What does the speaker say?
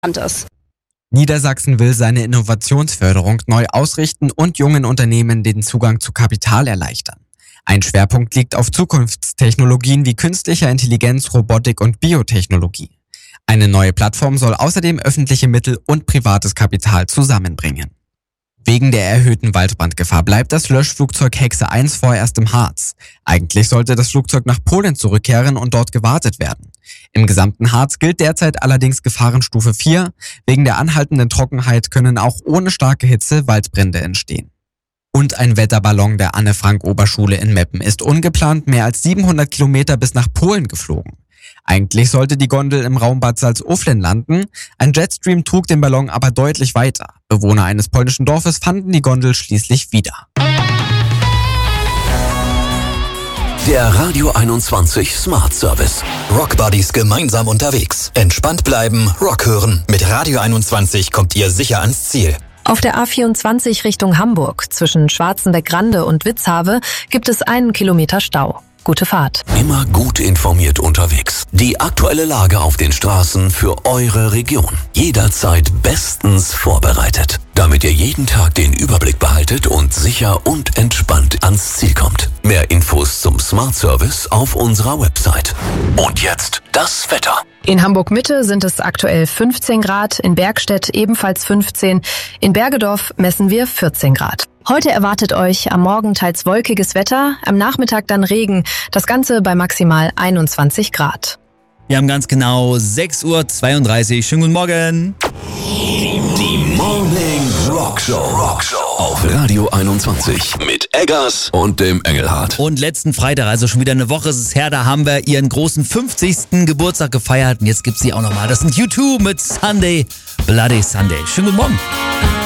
ist. Niedersachsen will seine Innovationsförderung neu ausrichten und jungen Unternehmen den Zugang zu Kapital erleichtern. Ein Schwerpunkt liegt auf Zukunftstechnologien wie künstlicher Intelligenz, Robotik und Biotechnologie. Eine neue Plattform soll außerdem öffentliche Mittel und privates Kapital zusammenbringen. Wegen der erhöhten Waldbrandgefahr bleibt das Löschflugzeug Hexe 1 vorerst im Harz. Eigentlich sollte das Flugzeug nach Polen zurückkehren und dort gewartet werden. Im gesamten Harz gilt derzeit allerdings Gefahrenstufe 4. Wegen der anhaltenden Trockenheit können auch ohne starke Hitze Waldbrände entstehen. Und ein Wetterballon der Anne-Frank-Oberschule in Meppen ist ungeplant mehr als 700 Kilometer bis nach Polen geflogen. Eigentlich sollte die Gondel im Raum Bad Salzuflen landen, ein Jetstream trug den Ballon aber deutlich weiter. Bewohner eines polnischen Dorfes fanden die Gondel schließlich wieder. Der Radio 21 Smart Service. Rock Buddies gemeinsam unterwegs. Entspannt bleiben, Rock hören. Mit Radio 21 kommt ihr sicher ans Ziel. Auf der A24 Richtung Hamburg zwischen Schwarzenbeck-Grande und Witzhave gibt es 1 Kilometer Stau. Gute Fahrt. Immer gut informiert unterwegs. Die aktuelle Lage auf den Straßen für eure Region. Jederzeit bestens vorbereitet. Damit ihr jeden Tag den Überblick behaltet und sicher und entspannt ans Ziel kommt. Mehr Infos zum Smart Service auf unserer Website. Und jetzt das Wetter. In Hamburg-Mitte sind es aktuell 15 Grad, in Bergstedt ebenfalls 15, in Bergedorf messen wir 14 Grad. Heute erwartet euch am Morgen teils wolkiges Wetter, am Nachmittag dann Regen, das Ganze bei maximal 21 Grad. Wir haben ganz genau 6:32 Uhr. Schönen guten Morgen. Die Morning Rockshow auf Radio 21 mit Eggers und dem Engelhardt. Und letzten Freitag, also schon wieder eine Woche ist es her, da haben wir ihren großen 50. Geburtstag gefeiert. Und jetzt gibt's sie auch nochmal. Das sind U2 mit Sunday, Bloody Sunday. Schönen guten Morgen.